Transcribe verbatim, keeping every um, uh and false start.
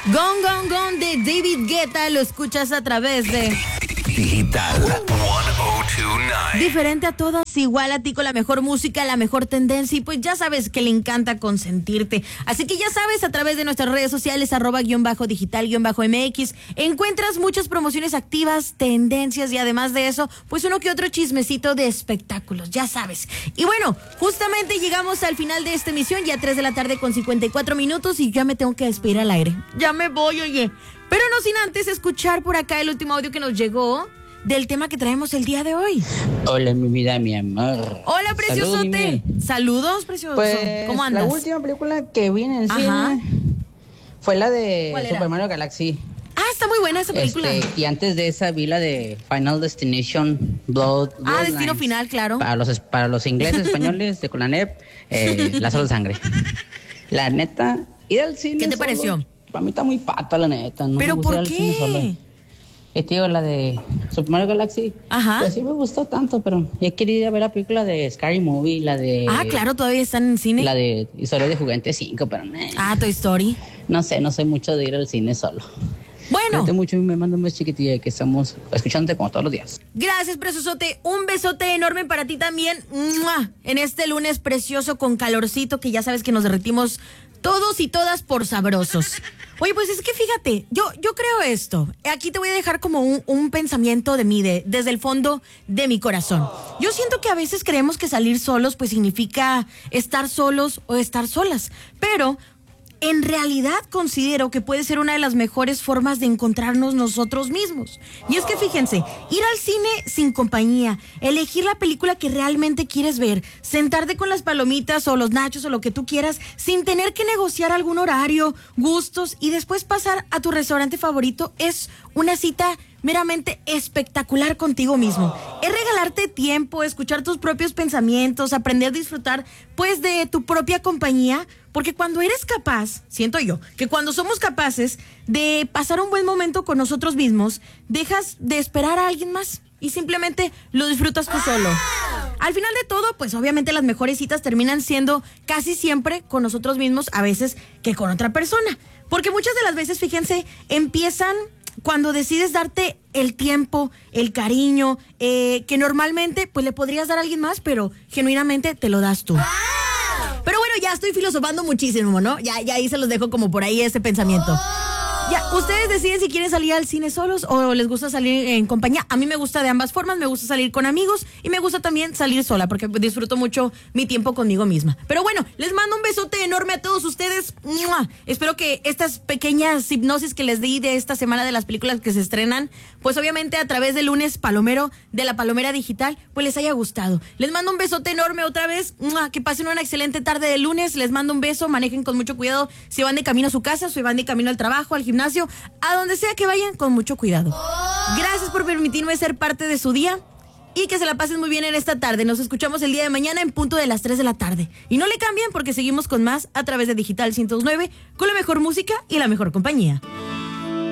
Gone, Gone, Gone de David Guetta, lo escuchas a través de Digital ciento veintinueve. Diferente a todos, igual a ti con la mejor música, la mejor tendencia y pues ya sabes que le encanta consentirte. Así que ya sabes, a través de nuestras redes sociales, arroba guión bajo digital guión bajo M X, encuentras muchas promociones activas, tendencias y además de eso, pues uno que otro chismecito de espectáculos, ya sabes. Y bueno, justamente llegamos al final de esta emisión, ya tres de la tarde con cincuenta y cuatro minutos y ya me tengo que despedir al aire. Ya me voy, oye. Pero no sin antes escuchar por acá el último audio que nos llegó del tema que traemos el día de hoy. Hola, mi vida, mi amor. Hola, preciosote. Saludos, Saludos precioso. Pues, ¿cómo andas? La última película que vi en el Ajá. cine fue la de ¿Cuál era? Super Mario Galaxy. Ah, está muy buena esa película. Este, y antes de esa vi la de Final Destination Blood. Ah, Destino Final, claro. Para los, para los ingleses, españoles de Conanep, eh, Lazo de Sangre. La neta, ir al cine. ¿Qué te solo, pareció? Para mí está muy pata, la neta. No ¿Pero me gusta por ir al cine solo. qué? Eh, tío, la de Super Mario Galaxy. Ajá. Pues sí me gustó tanto, pero he querido ir a ver la película de Scary Movie, la de... Ah, claro, todavía están en cine. La de Historia de Juguete cinco, pero no. Ah, Toy Story. No sé, no soy mucho de ir al cine solo. Bueno. Cuídate mucho y me mando un beso chiquitilla que estamos escuchándote como todos los días. Gracias, preciosote. Un besote enorme para ti también. ¡Mua! En este lunes precioso con calorcito que ya sabes que nos derretimos todos y todas por sabrosos. Oye, pues es que fíjate, yo, yo creo esto. Aquí te voy a dejar como un, un pensamiento de mí, de, desde el fondo de mi corazón. Yo siento que a veces creemos que salir solos pues significa estar solos o estar solas. Pero en realidad considero que puede ser una de las mejores formas de encontrarnos nosotros mismos. Y es que fíjense, ir al cine sin compañía, elegir la película que realmente quieres ver, sentarte con las palomitas o los nachos o lo que tú quieras, sin tener que negociar algún horario, gustos y después pasar a tu restaurante favorito, es una cita meramente espectacular contigo mismo. Es regalarte tiempo, escuchar tus propios pensamientos, aprender a disfrutar pues de tu propia compañía, porque cuando eres capaz, siento yo, que cuando somos capaces de pasar un buen momento con nosotros mismos, dejas de esperar a alguien más y simplemente lo disfrutas tú solo. Al final de todo, pues obviamente las mejores citas terminan siendo casi siempre con nosotros mismos, a veces que con otra persona, porque muchas de las veces, fíjense, empiezan cuando decides darte el tiempo, el cariño, eh, que normalmente pues le podrías dar a alguien más, pero genuinamente te lo das tú. Pero bueno, ya estoy filosofando muchísimo, ¿no? Ya, ya ahí se los dejo como por ahí ese pensamiento. Ya, ustedes deciden si quieren salir al cine solos o les gusta salir en compañía. A mí me gusta de ambas formas, me gusta salir con amigos y me gusta también salir sola porque disfruto mucho mi tiempo conmigo misma. Pero bueno, les mando un besote enorme a todos ustedes. ¡Mua! Espero que estas pequeñas hipnosis que les di de esta semana de las películas que se estrenan, pues obviamente a través del lunes palomero de la Palomera Digital, pues les haya gustado. Les mando un besote enorme otra vez. ¡Mua! Que pasen una excelente tarde de lunes. Les mando un beso, manejen con mucho cuidado si van de camino a su casa, si van de camino al trabajo, al gimnasio, a donde sea que vayan, con mucho cuidado. Gracias por permitirme ser parte de su día y que se la pasen muy bien en esta tarde. Nos escuchamos el día de mañana en punto de las tres de la tarde. Y no le cambien porque seguimos con más a través de Digital ciento nueve con la mejor música y la mejor compañía.